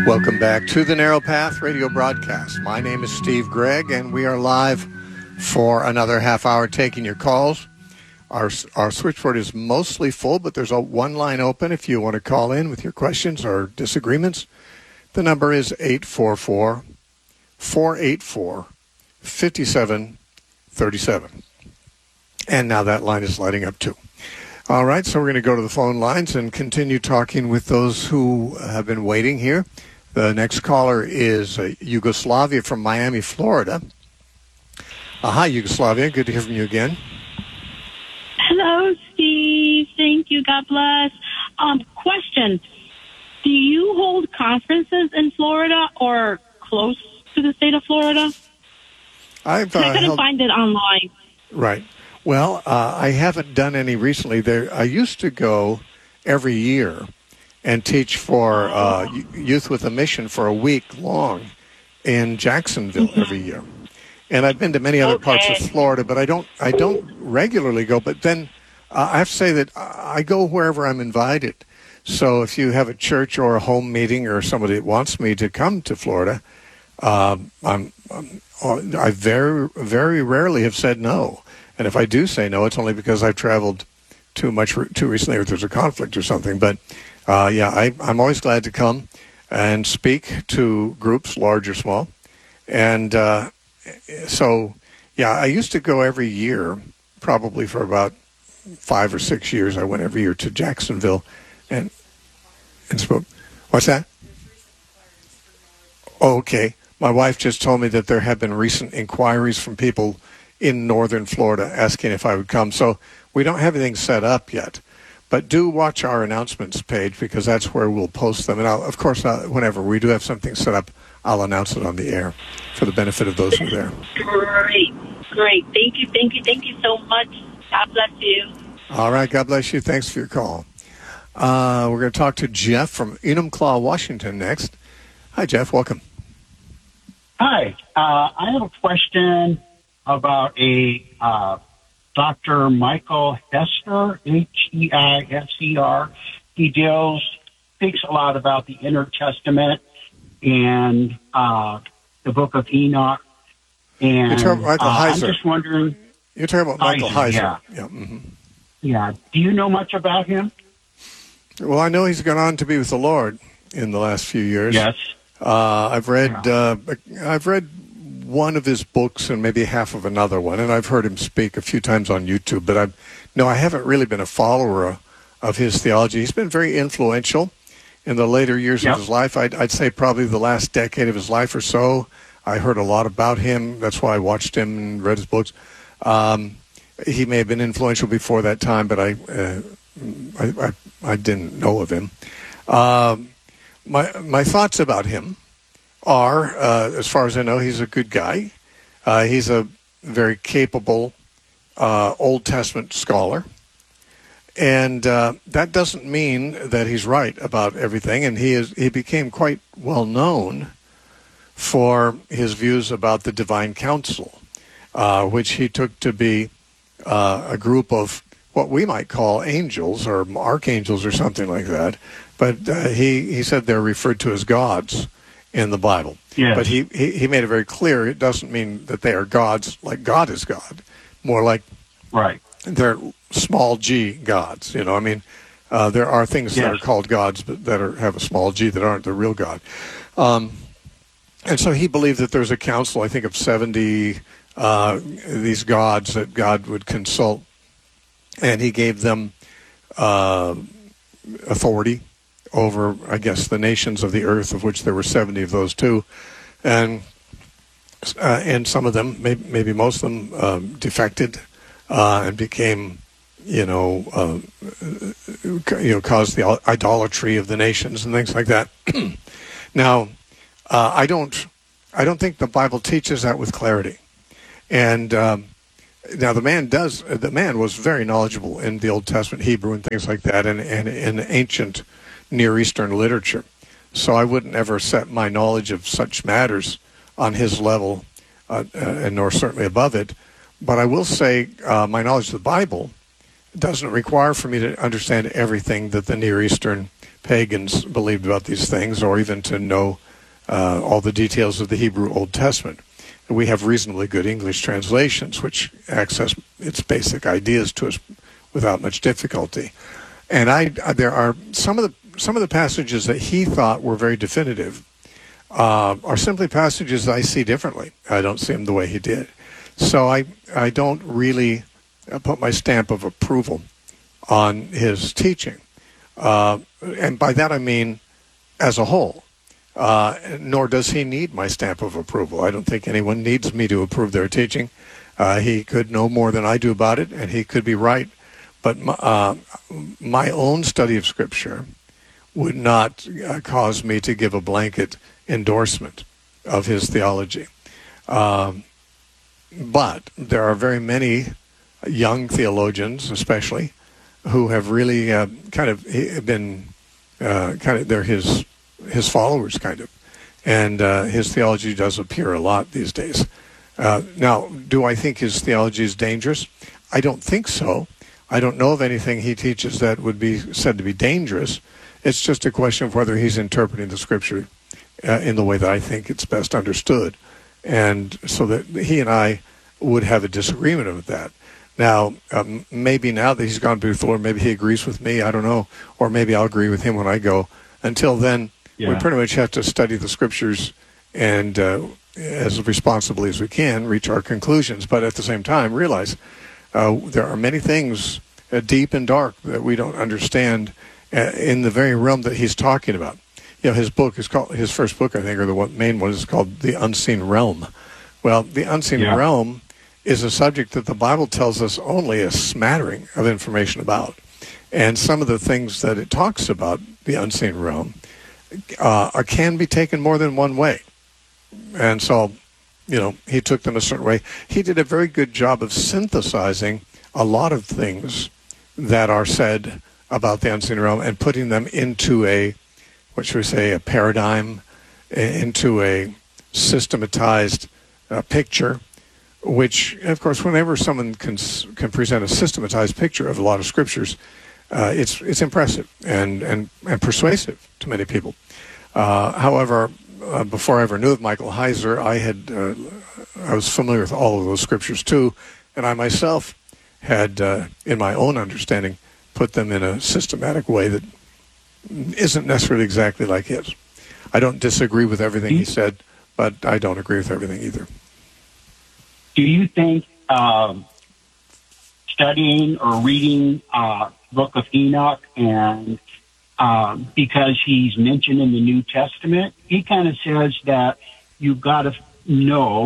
Welcome back to the Narrow Path radio broadcast. My name is Steve Gregg, and we are live for another half hour taking your calls. Our switchboard is mostly full, but there's one line open if you want to call in with your questions or disagreements. The number is 844-484-5737. And now that line is lighting up too. All right, so we're going to go to the phone lines and continue talking with those who have been waiting here. The next caller is Yugoslavia from Miami, Florida. Hi, Yugoslavia. Good to hear from you again. Hello, Steve. Thank you. God bless. Question. Do you hold conferences in Florida or close to the state of Florida? I couldn't find it online. Right. Well, I haven't done any recently. I used to go every year and teach for Youth with a Mission for a week long in Jacksonville every year. And I've been to many other parts of Florida, but I don't regularly go. But then I have to say that I go wherever I'm invited. So if you have a church or a home meeting or somebody that wants me to come to Florida, I very, very rarely have said no. And if I do say no, it's only because I've traveled too recently or there's a conflict or something. But I'm always glad to come and speak to groups, large or small. And I used to go every year, probably for about 5 or 6 years. I went every year to Jacksonville and spoke. What's that? Okay. My wife just told me that there have been recent inquiries from people in northern Florida asking if I would come. So we don't have anything set up yet. But do watch our announcements page because that's where we'll post them. And of course, whenever we do have something set up, I'll announce it on the air for the benefit of those who are there. Great. Thank you so much. God bless you. All right. God bless you. Thanks for your call. We're going to talk to Jeff from Enumclaw, Washington next. Hi, Jeff. Welcome. Hi. I have a question about a Dr. Michael Heiser, Heiser. He speaks a lot about the Inner Testament and the Book of Enoch. And you're talking about Michael Heiser. I'm just wondering. You're talking about Michael Heiser. Yeah. Mm-hmm. Yeah. Do you know much about him? Well, I know he's gone on to be with the Lord in the last few years. Yes. I've read one of his books and maybe half of another one, and I've heard him speak a few times on YouTube. But I haven't really been a follower of his theology. He's been very influential in the later years of his life. I'd say probably the last decade of his life or so. I heard a lot about him. That's why I watched him and read his books. He may have been influential before that time, but I didn't know of him. My thoughts about him are, as far as I know, he's a good guy. He's a very capable Old Testament scholar. And that doesn't mean that he's right about everything. And he became quite well known for his views about the divine council, which he took to be a group of what we might call angels or archangels or something like that. But he said they're referred to as gods in the Bible. Yes. But he made it very clear it doesn't mean that they are gods like God is God. More like they're small g gods. There are things that are called gods but that have a small g that aren't the real God. And so he believed that there's a council, I think, of 70 these gods that God would consult. And he gave them authority over, I guess, the nations of the earth, of which there were 70 of those too. And some of them, maybe most of them, defected and became, caused the idolatry of the nations and things like that. Now, I don't think the Bible teaches that with clarity. And now the man was very knowledgeable in the Old Testament, Hebrew and things like that, and in ancient Near Eastern literature. So I wouldn't ever set my knowledge of such matters on his level, and nor certainly above it. But I will say my knowledge of the Bible doesn't require for me to understand everything that the Near Eastern pagans believed about these things, or even to know all the details of the Hebrew Old Testament. We have reasonably good English translations which access its basic ideas to us without much difficulty. And there are some of the passages that he thought were very definitive are simply passages I see differently. I don't see them the way he did. So I don't really put my stamp of approval on his teaching. And by that I mean as a whole. Nor does he need my stamp of approval. I don't think anyone needs me to approve their teaching. He could know more than I do about it, and he could be right. But my own study of Scripture would not cause me to give a blanket endorsement of his theology. But there are very many young theologians, especially, who have really kind of been they're his followers, kind of. And his theology does appear a lot these days. Now, do I think his theology is dangerous? I don't think so. I don't know of anything he teaches that would be said to be dangerous. It's just a question of whether he's interpreting the Scripture in the way that I think it's best understood. And so that he and I would have a disagreement of that. Now, maybe now that he's gone to the Lord, maybe he agrees with me, I don't know. Or maybe I'll agree with him when I go. Until then, we pretty much have to study the Scriptures and, as responsibly as we can, reach our conclusions. But at the same time, realize there are many things deep and dark that we don't understand in the very realm that he's talking about. You know, his first book, I think, or the main one, is called The Unseen Realm. Well, the unseen realm is a subject that the Bible tells us only a smattering of information about. And some of the things that it talks about, the unseen realm, can be taken more than one way. And so, he took them a certain way. He did a very good job of synthesizing a lot of things that are said about the unseen realm and putting them into a paradigm, into a systematized picture, which, of course, whenever someone can present a systematized picture of a lot of scriptures, it's impressive and persuasive to many people. However, before I ever knew of Michael Heiser, I was familiar with all of those scriptures too, and I myself had, in my own understanding, put them in a systematic way that isn't necessarily exactly like his. I don't disagree with everything he said, but I don't agree with everything either. Do you think studying or reading Book of Enoch, and because he's mentioned in the New Testament, he kind of says that you've got to know,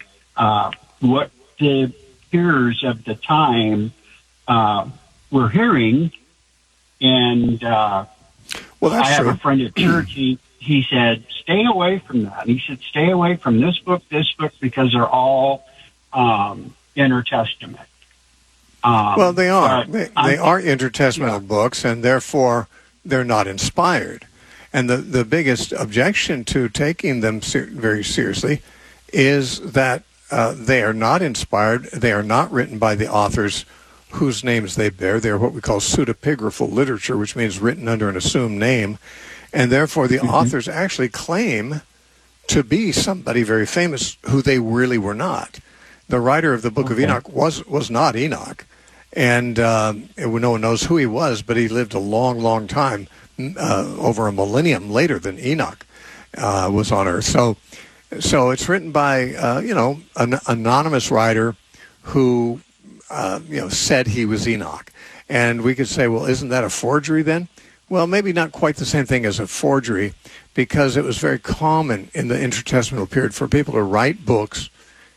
what the hearers of the time were hearing. And well, that's I have true. a friend at church, he said, stay away from that. He said, stay away from this book, because they're all intertestament. Well, they are. They are intertestamental books, and therefore they're not inspired. And the biggest objection to taking them very seriously is that they are not inspired. They are not written by the authors whose names they bear. They are what we call pseudepigraphal literature, which means written under an assumed name. And therefore the authors actually claim to be somebody very famous who they really were not. The writer of the Book of Enoch was not Enoch. And no one knows who he was, but he lived a long, long time, over a millennium later than Enoch was on Earth. So it's written by, an anonymous writer who, said he was Enoch. And we could say, well, isn't that a forgery then? Well, maybe not quite the same thing as a forgery, because it was very common in the intertestamental period for people to write books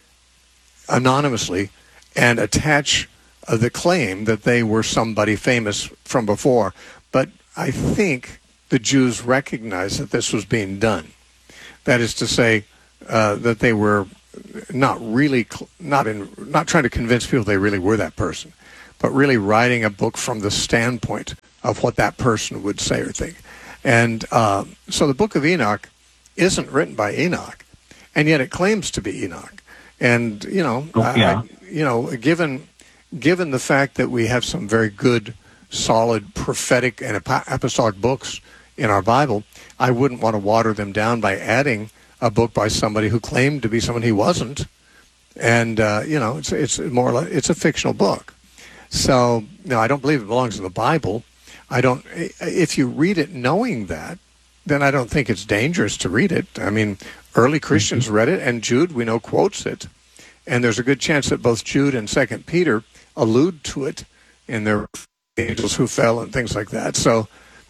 anonymously and attach the claim that they were somebody famous from before. But I think the Jews recognized that this was being done. That is to say, that they were not trying to convince people they really were that person, but really writing a book from the standpoint of what that person would say or think. And so the Book of Enoch isn't written by Enoch, and yet it claims to be Enoch. And given given the fact that we have some very good, solid prophetic and apostolic books in our Bible, I wouldn't want to water them down by adding a book by somebody who claimed to be someone he wasn't. And, it's more or less, it's a fictional book. So, no, I don't believe it belongs in the Bible. If you read it knowing that, then I don't think it's dangerous to read it. I mean, early Christians read it, and Jude, we know, quotes it. And there's a good chance that both Jude and 2 Peter allude to it in their angels who fell and things like that. So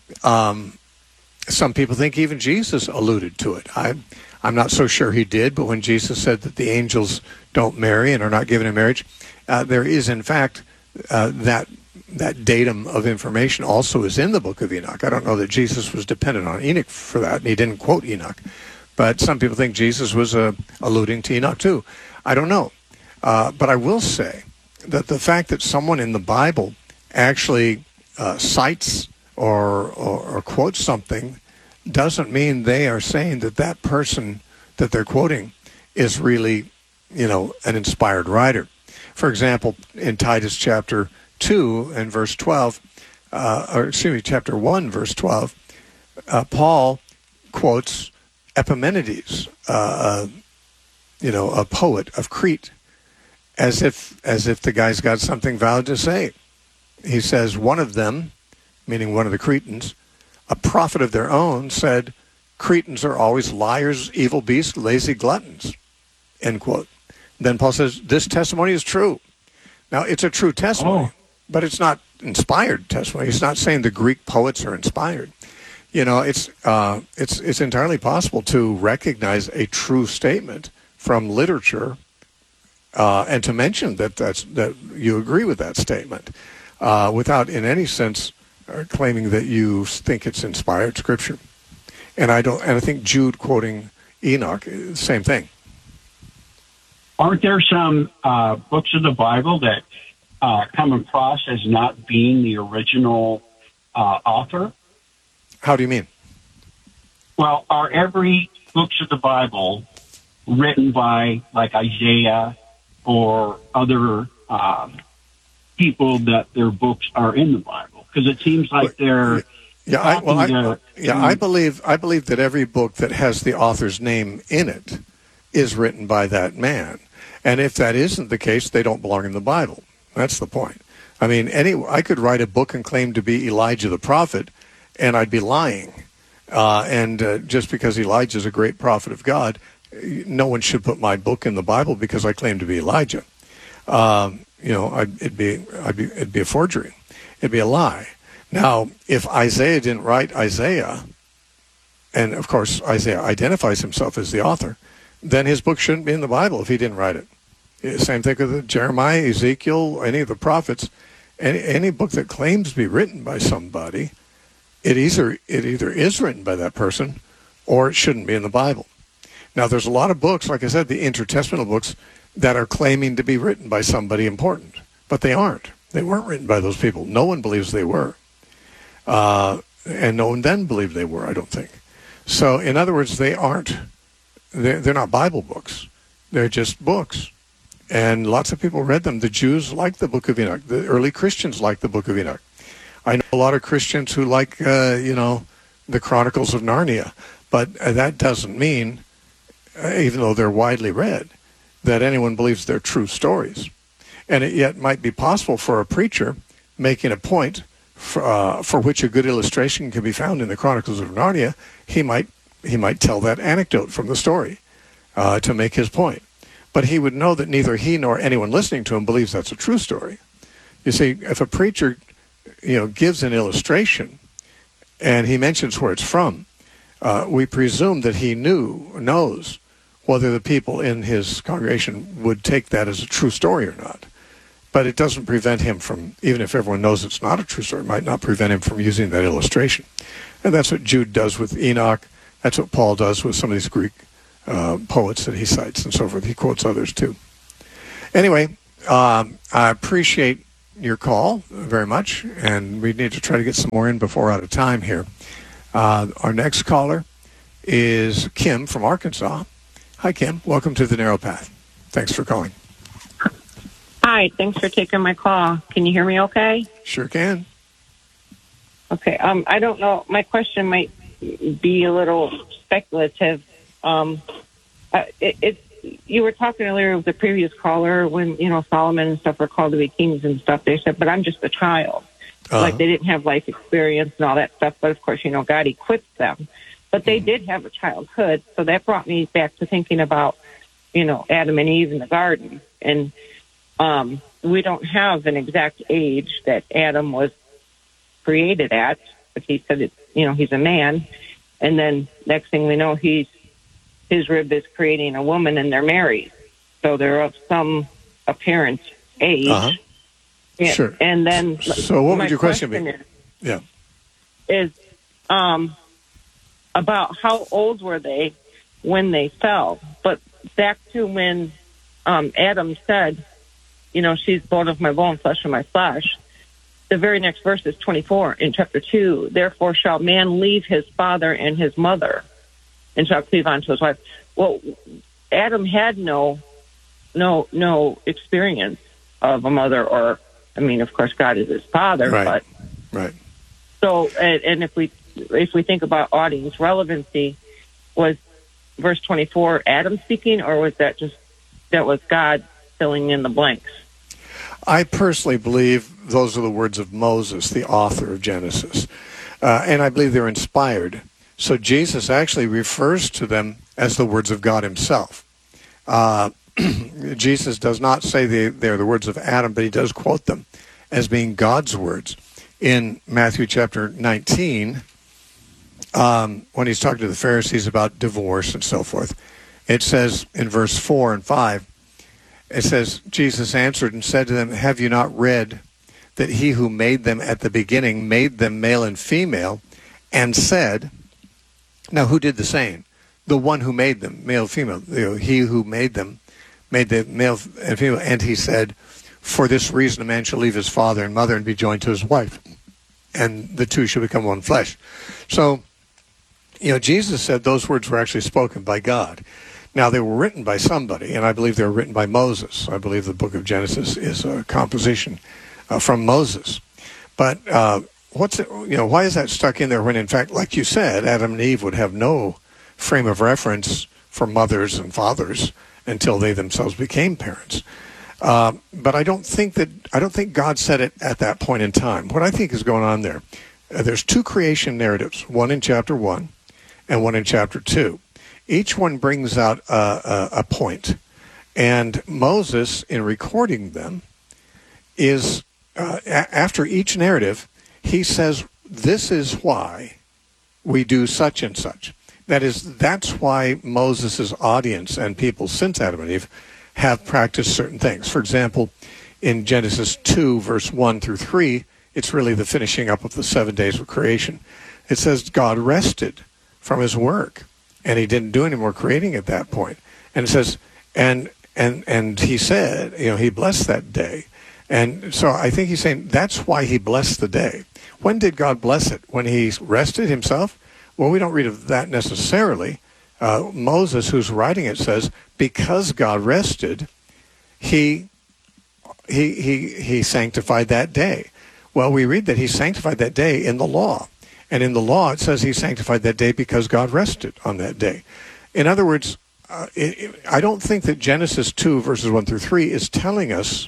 some people think even Jesus alluded to it. I'm not so sure he did, but when Jesus said that the angels don't marry and are not given in marriage, there is, in fact, that datum of information also is in the book of Enoch. I don't know that Jesus was dependent on Enoch for that, and he didn't quote Enoch. But some people think Jesus was alluding to Enoch too. I don't know. But I will say that the fact that someone in the Bible actually cites or quotes something doesn't mean they are saying that that person that they're quoting is really, an inspired writer. For example, in Titus chapter 2 and verse 12, chapter 1, verse 12, Paul quotes Epimenides, a poet of Crete, as if the guy's got something valid to say. He says, one of them, meaning one of the Cretans, a prophet of their own, said, Cretans are always liars, evil beasts, lazy gluttons, end quote. Then Paul says, this testimony is true. Now, it's a true testimony, but it's not inspired testimony. He's not saying the Greek poets are inspired. It's entirely possible to recognize a true statement from literature and to mention that you agree with that statement without in any sense claiming that you think it's inspired scripture. And I think Jude quoting Enoch, same thing. Aren't there some books of the Bible that come across as not being the original author? How do you mean? Well, are every books of the Bible written by like Isaiah or other people that their books are in the Bible? Because it seems like they're I believe that every book that has the author's name in it is written by that man. And if that isn't the case, they don't belong in the Bible. That's the point. I mean, I could write a book and claim to be Elijah the prophet, and I'd be lying. Just because Elijah is a great prophet of God, no one should put my book in the Bible because I claim to be Elijah. It'd be a forgery. It'd be a lie. Now, if Isaiah didn't write Isaiah, and of course Isaiah identifies himself as the author, then his book shouldn't be in the Bible if he didn't write it. Same thing with Jeremiah, Ezekiel, any of the prophets. Any book that claims to be written by somebody, it either is written by that person or it shouldn't be in the Bible. Now, there's a lot of books, like I said, the intertestamental books, that are claiming to be written by somebody important, but they aren't. They weren't written by those people. No one believes they were. And no one then believed they were, I don't think. So, in other words, they're not Bible books. They're just books. And lots of people read them. The Jews liked the Book of Enoch. The early Christians liked the Book of Enoch. I know a lot of Christians who like, the Chronicles of Narnia. But that doesn't mean, even though they're widely read, that anyone believes they're true stories. And it yet might be possible for a preacher making a point for which a good illustration can be found in the Chronicles of Narnia. He might tell that anecdote from the story to make his point. But he would know that neither he nor anyone listening to him believes that's a true story. You see, if a preacher, gives an illustration and he mentions where it's from, we presume that he knows whether the people in his congregation would take that as a true story or not. But it doesn't prevent him from, even if everyone knows it's not a true story, it might not prevent him from using that illustration. And that's what Jude does with Enoch. That's what Paul does with some of these Greek poets that he cites and so forth. He quotes others too. Anyway, I appreciate your call very much, and we need to try to get some more in before we're out of time here. Our next caller is Kim from Arkansas. Hi, Kim. Welcome to The Narrow Path. Thanks for calling. Hi, thanks for taking my call. Can you hear me okay? Sure can. Okay, I don't know. My question might be a little speculative. You were talking earlier with the previous caller when, Solomon and stuff were called to be kings and stuff. They said, but I'm just a child. Like they didn't have life experience and all that stuff. But of course, God equipped them. But they did have a childhood. So that brought me back to thinking about, Adam and Eve in the garden. And we don't have an exact age that Adam was created at. But he said, he's a man. And then next thing we know, his rib is creating a woman and they're married. So they're of some apparent age. Uh-huh. Yeah. Sure. And then, so what would your question be? Is about how old were they when they fell? But back to when Adam said, she's bone of my bone, flesh of my flesh. The very next verse is 24 in chapter 2. Therefore shall man leave his father and his mother and shall cleave unto his wife. Well, Adam had no experience of a mother, or of course, God is his father. Right. But right. So, and if we think about audience relevancy, was verse 24 Adam speaking, or was that was God filling in the blanks? I personally believe those are the words of Moses, the author of Genesis, and I believe they're inspired. So Jesus actually refers to them as the words of God himself. Jesus does not say they're the words of Adam, but he does quote them as being God's words. In Matthew chapter 19, when he's talking to the Pharisees about divorce and so forth, it says in verse 4 and 5, it says, Jesus answered and said to them, have you not read that he who made them at the beginning made them male and female, and said, now who did the saying? The one who made them, male and female. He who made them made the male and female. And he said, for this reason a man shall leave his father and mother and be joined to his wife, and the two shall become one flesh. So, Jesus said those words were actually spoken by God. Now, they were written by somebody, and I believe they were written by Moses. I believe the book of Genesis is a composition from Moses. But why is that stuck in there when, in fact, like you said, Adam and Eve would have no frame of reference for mothers and fathers until they themselves became parents? But I don't think God said it at that point in time. What I think is going on there, there's two creation narratives, one in chapter 1 and one in chapter 2. Each one brings out a point. And Moses, in recording them, is, after each narrative, he says, this is why we do such and such. That's why Moses' audience and people since Adam and Eve have practiced certain things. For example, in Genesis 2, verse 1 through 3, it's really the finishing up of the 7 days of creation. It says God rested from his work, and he didn't do any more creating at that point. And it says, and he said, he blessed that day. And so I think he's saying that's why he blessed the day. When did God bless it? When he rested himself? Well, we don't read of that necessarily. Moses, who's writing it, says, because God rested, he sanctified that day. Well, we read that he sanctified that day in the law. And in the law, it says he sanctified that day because God rested on that day. In other words, I don't think that Genesis 2, verses 1 through 3, is telling us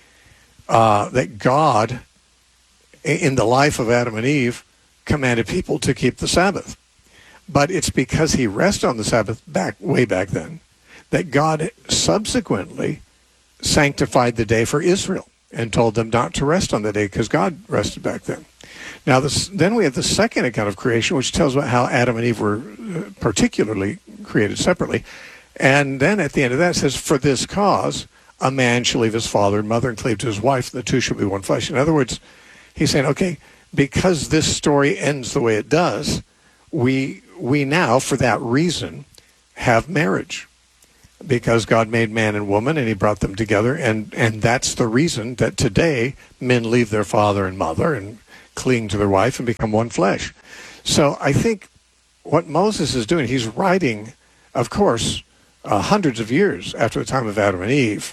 that God, in the life of Adam and Eve, commanded people to keep the Sabbath. But it's because he rested on the Sabbath way back then that God subsequently sanctified the day for Israel and told them not to rest on the day because God rested back then. Now, then we have the second account of creation, which tells about how Adam and Eve were particularly created separately. And then at the end of that, it says, for this cause, a man shall leave his father and mother and cleave to his wife, and the two shall be one flesh. In other words, he's saying, okay, because this story ends the way it does, we now, for that reason, have marriage. Because God made man and woman, and he brought them together, and that's the reason that today men leave their father and mother and cling to their wife and become one flesh. So I think what Moses is doing, he's writing, of course, hundreds of years after the time of Adam and Eve.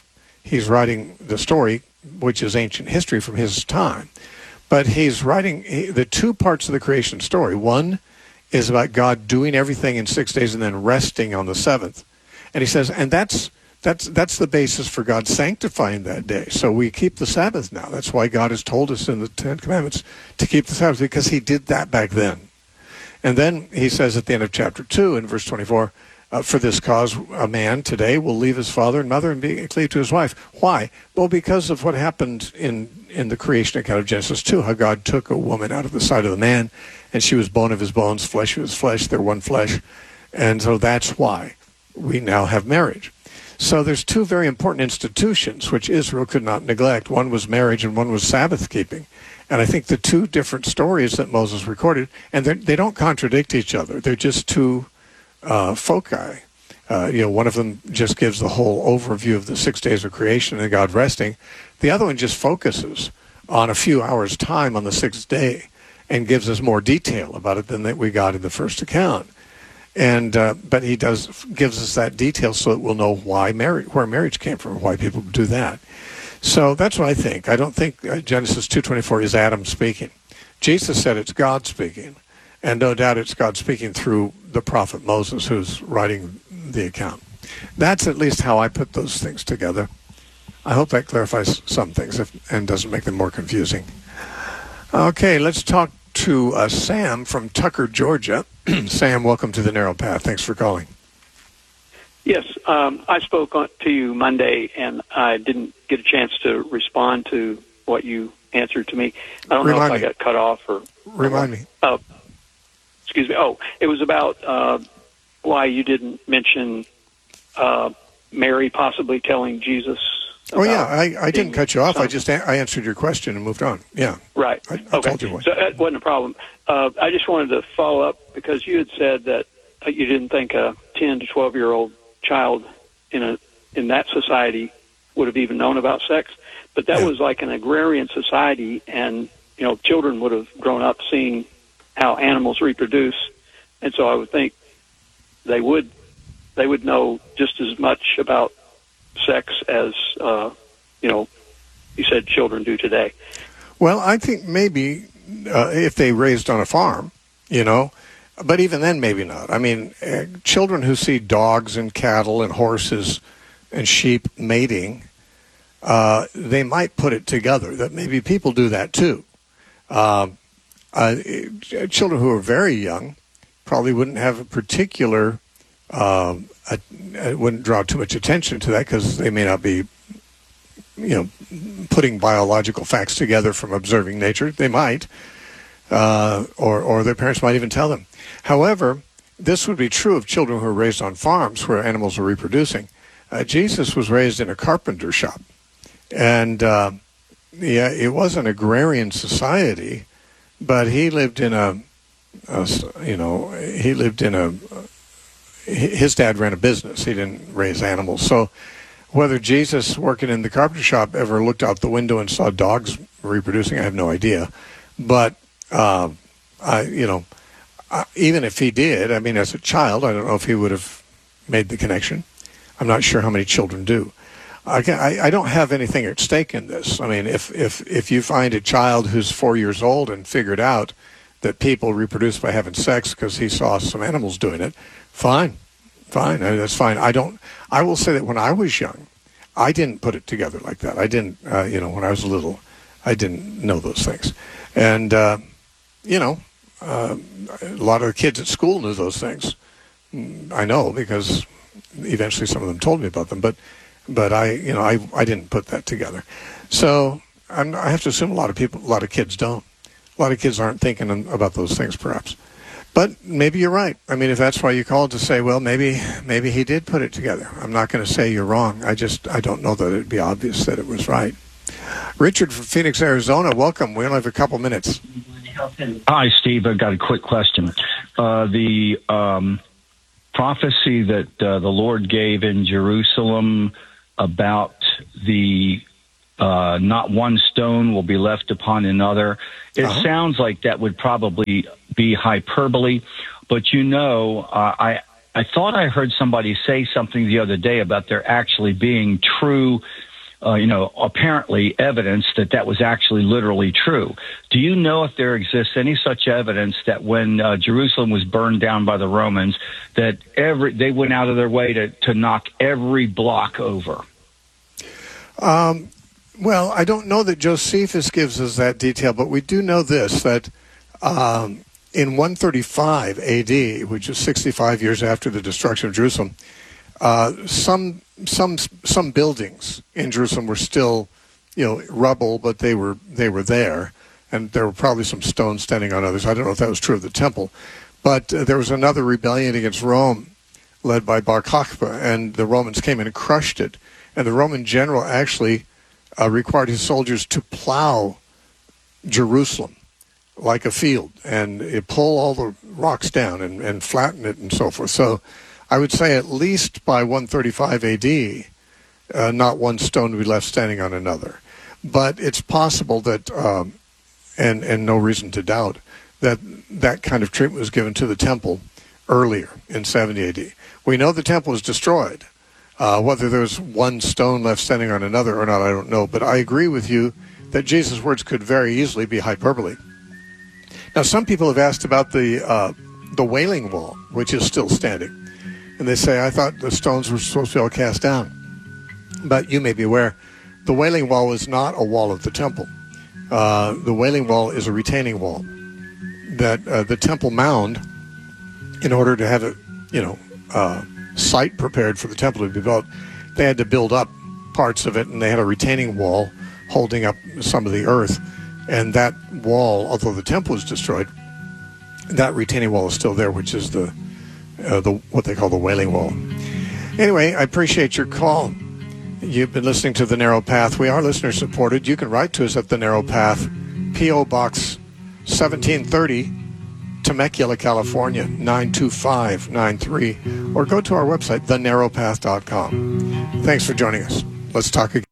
he's writing the story, which is ancient history from his time. But he's writing the two parts of the creation story. One is about God doing everything in 6 days and then resting on the seventh. And he says, and that's the basis for God sanctifying that day. So we keep the Sabbath now. That's why God has told us in the Ten Commandments to keep the Sabbath, because he did that back then. And then he says at the end of chapter 2 in verse 24, for this cause a man today will leave his father and mother and be cleaved to his wife. Why? Well, because of what happened in the creation account of Genesis 2, how God took a woman out of the side of the man, and she was bone of his bones, flesh of his flesh, they're one flesh. And so that's why we now have marriage. So there's two very important institutions which Israel could not neglect. One was marriage and one was Sabbath keeping. And I think the two different stories that Moses recorded, and they don't contradict each other. They're just two foci. One of them just gives the whole overview of the 6 days of creation and God resting. The other one just focuses on a few hours' time on the sixth day and gives us more detail about it than that we got in the first account. And but he gives us that detail so that we'll know where marriage came from, why people do that. So that's what I think. I don't think Genesis 2:24 is Adam speaking. Jesus said it's God speaking, and no doubt it's God speaking through the prophet Moses, who's writing the account. That's at least how I put those things together. I hope that clarifies some things and doesn't make them more confusing. Okay, let's talk to Sam from Tucker, Georgia. Sam, welcome to the Narrow Path. Thanks for calling. Yes, I spoke to you Monday, and I didn't get a chance to respond to what you answered to me. I don't know if I got cut off or... Remind me. Excuse me. Oh, it was about why you didn't mention Mary possibly telling Jesus... Oh, yeah, I didn't cut you off. I answered your question and moved on. Yeah. Right. I okay. told you why. So that wasn't a problem. I just wanted to follow up because you had said that you didn't think a 10 to 12-year-old child in that society would have even known about sex. But that was like an agrarian society, and children would have grown up seeing how animals reproduce, and so I would think they would know just as much about sex as you said children do today. Well, I think maybe if they raised on a farm, but even then maybe not. I mean, children who see dogs and cattle and horses and sheep mating, they might put it together that maybe people do that too. Children who are very young probably wouldn't have a particular wouldn't draw too much attention to that because they may not be, putting biological facts together from observing nature. They might, or their parents might even tell them. However, this would be true of children who are raised on farms where animals are reproducing. Jesus was raised in a carpenter shop, and it was an agrarian society, but he lived in his dad ran a business. He didn't raise animals. So whether Jesus working in the carpenter shop ever looked out the window and saw dogs reproducing, I have no idea. But, even if he did, I mean, as a child, I don't know if he would have made the connection. I'm not sure how many children do. I don't have anything at stake in this. I mean, if you find a child who's 4 years old and figured out that people reproduce by having sex because he saw some animals doing it, fine. I mean, that's fine. I will say that when I was young, I didn't put it together like that. I didn't, when I was little, I didn't know those things. And, a lot of the kids at school knew those things. I know because eventually some of them told me about them, but I didn't put that together. So I have to assume a lot of kids don't. A lot of kids aren't thinking about those things, perhaps. But maybe you're right. I mean, if that's why you called to say, well, maybe he did put it together. I'm not going to say you're wrong. I don't know that it'd be obvious that it was right. Richard from Phoenix, Arizona, welcome. We only have a couple minutes. Hi, Steve. I've got a quick question. The prophecy that the Lord gave in Jerusalem about the not one stone will be left upon another. It sounds like that would probably be hyperbole, but I thought I heard somebody say something the other day about there actually being true apparently evidence that was actually literally true. Do you know if there exists any such evidence that when Jerusalem was burned down by the Romans, that they went out of their way to knock every block over? Well, I don't know that Josephus gives us that detail, but we do know this, that in 135 A.D., which is 65 years after the destruction of Jerusalem, some buildings in Jerusalem were still, rubble, but they were there, and there were probably some stones standing on others. I don't know if that was true of the temple, but there was another rebellion against Rome, led by Bar Kokhba, and the Romans came in and crushed it. And the Roman general actually required his soldiers to plow Jerusalem like a field and pull all the rocks down and flatten it and so forth. So I would say at least by 135 A.D., not one stone would be left standing on another. But it's possible that, and no reason to doubt, that kind of treatment was given to the temple earlier in 70 A.D. We know the temple was destroyed. Whether there's one stone left standing on another or not, I don't know. But I agree with you that Jesus' words could very easily be hyperbole. Now, some people have asked about the Wailing Wall, which is still standing. And they say, I thought the stones were supposed to be all cast down. But you may be aware, the Wailing Wall is not a wall of the temple. The Wailing Wall is a retaining wall that the Temple Mound, in order to have a site prepared for the temple to be built, they had to build up parts of it, and they had a retaining wall holding up some of the earth. And that wall, although the temple was destroyed, that retaining wall is still there, which is the what they call the Wailing Wall. Anyway, I appreciate your call. You've been listening to The Narrow Path. We are listener supported. You can write to us at The Narrow Path, P.O. Box 1730, Temecula, California, 92593, or go to our website, thenarrowpath.com. Thanks for joining us. Let's talk again.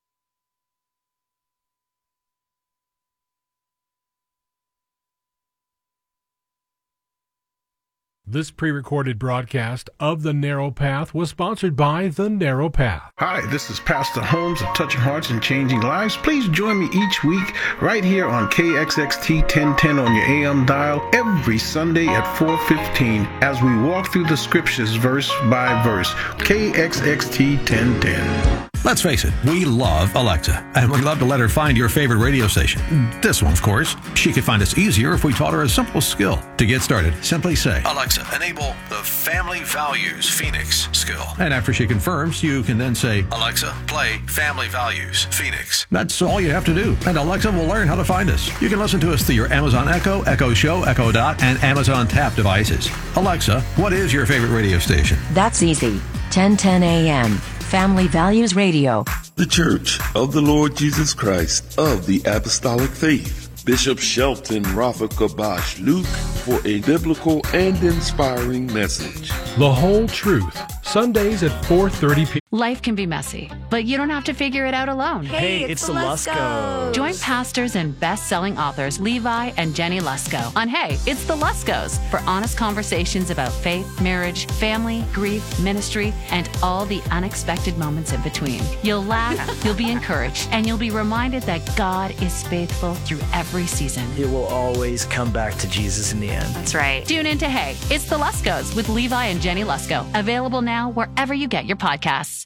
This pre-recorded broadcast of The Narrow Path was sponsored by The Narrow Path. Hi, this is Pastor Holmes of Touching Hearts and Changing Lives. Please join me each week right here on KXXT 1010 on your AM dial every Sunday at 4:15 as we walk through the scriptures verse by verse. KXXT 1010. Let's face it, we love Alexa, and we love to let her find your favorite radio station. This one, of course. She could find us easier if we taught her a simple skill. To get started, simply say, Alexa, enable the Family Values Phoenix skill. And after she confirms, you can then say, Alexa, play Family Values Phoenix. That's all you have to do, and Alexa will learn how to find us. You can listen to us through your Amazon Echo, Echo Show, Echo Dot, and Amazon Tap devices. Alexa, what is your favorite radio station? That's easy. 1010 AM. Family Values Radio. The Church of the Lord Jesus Christ of the Apostolic Faith. Bishop Shelton Rafa Kabash Luke for a biblical and inspiring message. The Whole Truth, Sundays at 4:30 p.m. Life can be messy, but you don't have to figure it out alone. Hey, it's the Luskos. Join pastors and best-selling authors Levi and Jenny Lusko on Hey, It's the Luskos for honest conversations about faith, marriage, family, grief, ministry, and all the unexpected moments in between. You'll laugh, you'll be encouraged, and you'll be reminded that God is faithful through every season. It will always come back to Jesus in the end. That's right. Tune in to Hey, It's the Luskos with Levi and Jenny Lusko. Available now wherever you get your podcasts.